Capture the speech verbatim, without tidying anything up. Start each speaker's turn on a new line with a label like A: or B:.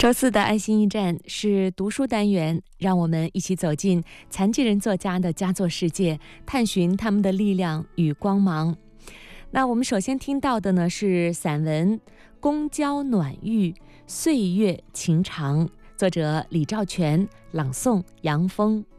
A: 周四的爱心驿站是读书单元，让我们一起走进残疾人作家的佳作世界，探寻他们的力量与光芒。那我们首先听到的呢是散文《公交暖玉》，岁月情长，作者李兆全，朗诵杨峰。